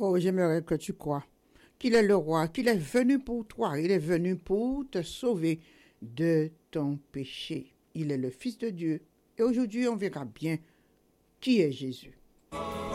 Oh, j'aimerais que tu crois qu'il est le roi, qu'il est venu pour toi, il est venu pour te sauver de ton péché. Il est le Fils de Dieu. Et aujourd'hui, on verra bien qui est Jésus.